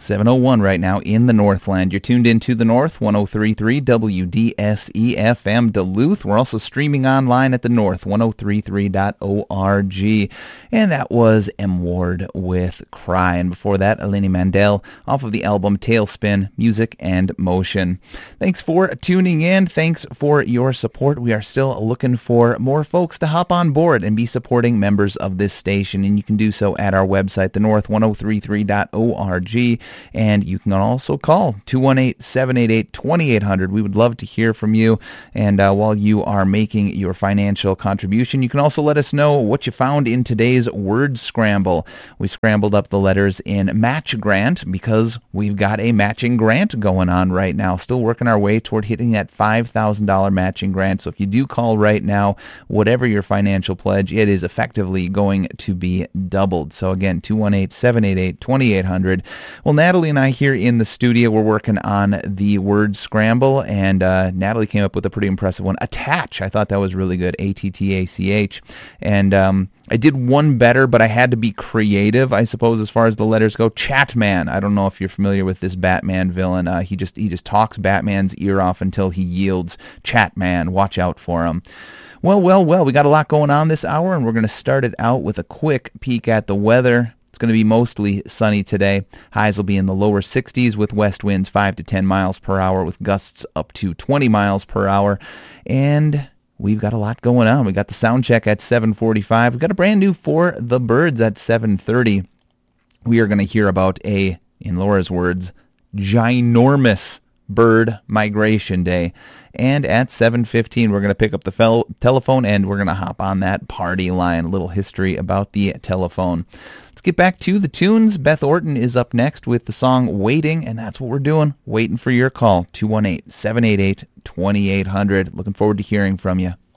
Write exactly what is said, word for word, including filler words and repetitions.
seven oh one right now in the Northland. You're tuned in to the North, ten thirty-three W D S E F M Duluth. We're also streaming online at the North, ten thirty-three dot org. And that was M. Ward with Cry. And before that, Eleni Mandel off of the album Tailspin, Music and Motion. Thanks for tuning in. Thanks for your support. We are still looking for more folks to hop on board and be supporting members of this station. And you can do so at our website, the North, ten thirty-three dot org. And you can also call two one eight, seven eight eight, two eight zero zero. We would love to hear from you. And uh, while you are making your financial contribution, you can also let us know what you found in today's word scramble. We scrambled up the letters in Match Grant because we've got a matching grant going on right now. Still working our way toward hitting that five thousand dollars matching grant. So if you do call right now, whatever your financial pledge, it is effectively going to be doubled. So again, two one eight, seven eight eight, two eight zero zero. Well, Natalie and I here in the studio, we're working on the word scramble, and uh, Natalie came up with a pretty impressive one. Attach. I thought that was really good. A T T A C H. And um, I did one better, but I had to be creative, I suppose, as far as the letters go. Chatman. I don't know if you're familiar with this Batman villain. Uh, he just he just talks Batman's ear off until he yields. Chatman. Watch out for him. Well, well, well, we got a lot going on this hour, and we're going to start it out with a quick peek at the weather. It's going to be mostly sunny today. Highs will be in the lower sixties with west winds five to ten miles per hour with gusts up to twenty miles per hour. And we've got a lot going on. We got the sound check at seven forty-five. We've got a brand new For the Birds at seven thirty. We are going to hear about a, in Laura's words, ginormous bird migration day. And at seven fifteen, we're going to pick up the fel- telephone and we're going to hop on that party line. A little history about the telephone. Let's get back to the tunes. Beth Orton is up next with the song Waiting, and that's what we're doing. Waiting for your call. two one eight, seven eight eight, two eight zero zero. Looking forward to hearing from you.